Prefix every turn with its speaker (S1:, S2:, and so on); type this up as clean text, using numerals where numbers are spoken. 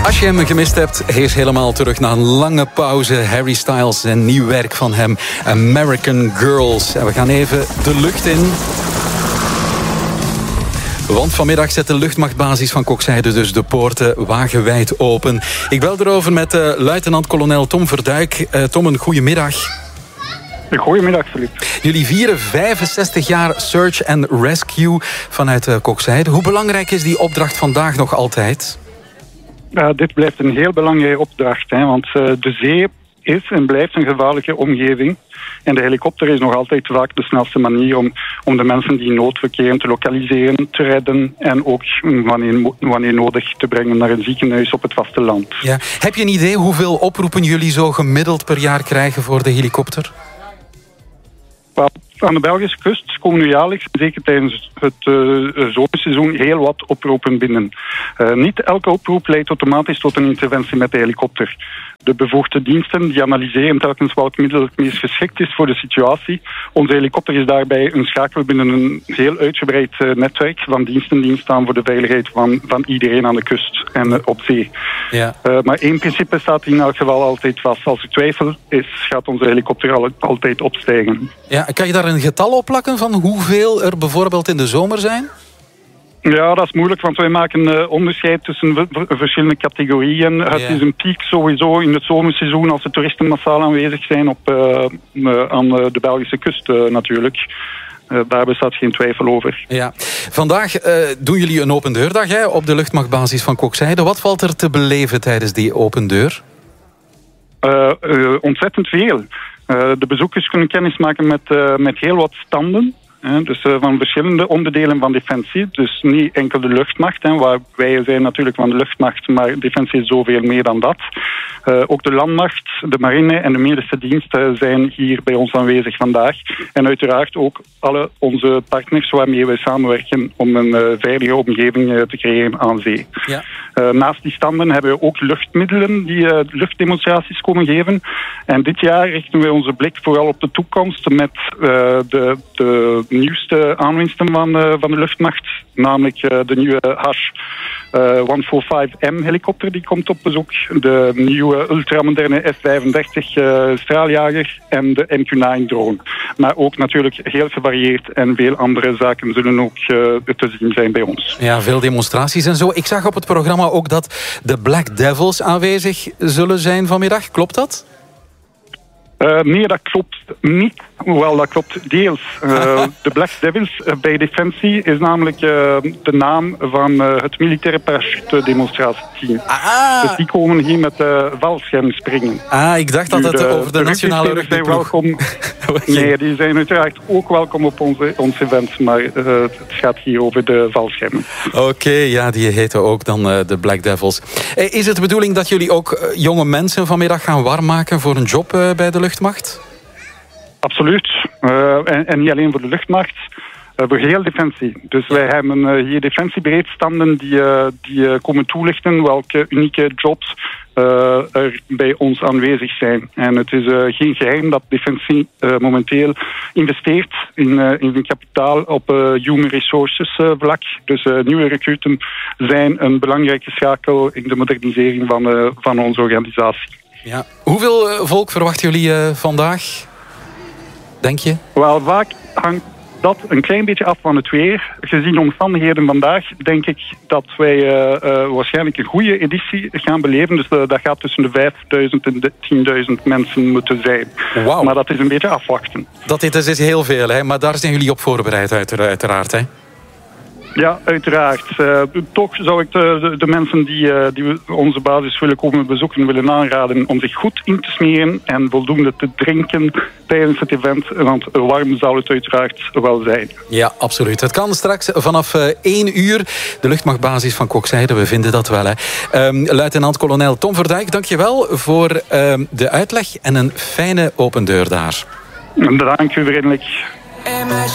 S1: Als je hem gemist hebt, hij is helemaal terug na een lange pauze. Harry Styles en nieuw werk van hem, American Girls. En we gaan even de lucht in. Want vanmiddag zet de luchtmachtbasis van Kokzijde dus de poorten wagenwijd open. Ik bel erover met luitenant-kolonel Tom Verduik. Tom, een goedemiddag.
S2: Goedemiddag, Philippe.
S1: Jullie vieren 65 jaar Search and Rescue vanuit Kokzijde. Hoe belangrijk is die opdracht vandaag nog altijd?
S2: Dit blijft een heel belangrijke opdracht, hè, want de zee is en blijft een gevaarlijke omgeving. En de helikopter is nog altijd vaak de snelste manier om de mensen die in nood verkeren te lokaliseren, te redden en ook wanneer nodig te brengen naar een ziekenhuis op het vasteland.
S1: Ja. Heb je een idee hoeveel oproepen jullie zo gemiddeld per jaar krijgen voor de helikopter?
S2: Aan de Belgische kust komen nu jaarlijks, zeker tijdens het zomerseizoen, heel wat oproepen binnen. Niet elke oproep leidt automatisch tot een interventie met de helikopter. De bevoegde diensten die analyseren telkens welk middel het meest geschikt is voor de situatie. Onze helikopter is daarbij een schakel binnen een heel uitgebreid netwerk van diensten die staan voor de veiligheid van iedereen aan de kust en op zee. Ja. Maar één principe staat in elk geval altijd vast. Als er twijfel is, gaat onze helikopter altijd opstijgen.
S1: Ja, kan je daar een getal op plakken van hoeveel er bijvoorbeeld in de zomer zijn?
S2: Ja, dat is moeilijk, want wij maken onderscheid tussen verschillende categorieën. Het is een piek sowieso in het zomerseizoen als de toeristen massaal aanwezig zijn aan de Belgische kust natuurlijk. Daar bestaat geen twijfel over.
S1: Ja. Vandaag doen jullie een open deurdag op de luchtmachtbasis van Kokzijde. Wat valt er te beleven tijdens die open deur?
S2: Ontzettend veel. De bezoekers kunnen kennis maken met heel wat standen. Dus van verschillende onderdelen van Defensie. Dus niet enkel de luchtmacht. Waar wij zijn natuurlijk van de luchtmacht, maar Defensie is zoveel meer dan dat. Ook de landmacht, de marine en de medische diensten zijn hier bij ons aanwezig vandaag. En uiteraard ook alle onze partners waarmee wij samenwerken om een veilige omgeving te creëren aan zee. Ja. Naast die standen hebben we ook luchtmiddelen die luchtdemonstraties komen geven. En dit jaar richten we onze blik vooral op de toekomst met de nieuwste aanwinsten van de luchtmacht. Namelijk de nieuwe H145M helikopter die komt op bezoek. De nieuwe ultramoderne F-35 straaljager en de MQ-9 drone. Maar ook natuurlijk heel gevarieerd en veel andere zaken zullen ook te zien zijn bij ons.
S1: Ja, veel demonstraties en zo. Ik zag op het programma ook dat de Black Devils aanwezig zullen zijn vanmiddag. Klopt dat?
S2: Nee, dat klopt niet. Hoewel, dat klopt deels. De Black Devils bij Defensie is namelijk de naam van het militaire parachute-demonstratieteam. Dus die komen hier met valscherm springen.
S1: Ik dacht dat het over de nationale rugbyploeg.
S2: Nee, die zijn uiteraard ook welkom op ons event, maar het gaat hier over de valschermen.
S1: Oké, ja, die heten ook dan de Black Devils. Is het de bedoeling dat jullie ook jonge mensen vanmiddag gaan warm maken voor een job bij de luchtmacht?
S2: Absoluut. En niet alleen voor de luchtmacht, voor heel Defensie. Dus wij hebben hier defensiebreedstanden die komen toelichten welke unieke jobs er bij ons aanwezig zijn. En het is geen geheim dat Defensie momenteel investeert in kapitaal op human resources vlak. Dus nieuwe recruten zijn een belangrijke schakel in de modernisering van onze organisatie.
S1: Ja. Hoeveel volk verwachten jullie vandaag? Denk je?
S2: Wel, vaak hangt dat een klein beetje af van het weer. Gezien de omstandigheden vandaag denk ik dat wij waarschijnlijk een goede editie gaan beleven. Dus dat gaat tussen de 5.000 en de 10.000 mensen moeten zijn.
S1: Wow.
S2: Maar dat is een beetje afwachten.
S1: Dat is heel veel, hè? Maar daar zijn jullie op voorbereid uiteraard, hè?
S2: Ja, uiteraard. Toch zou ik de mensen die onze basis willen komen bezoeken willen aanraden om zich goed in te smeren en voldoende te drinken tijdens het event, want warm zal het uiteraard wel zijn. Ja, absoluut. Het kan straks vanaf 1 uur. De luchtmachtbasis van Kokzijde, we vinden dat wel. Hè. Luitenant-kolonel Tom Verdijk, dankjewel voor de uitleg en een fijne open deur daar. Dank u vriendelijk.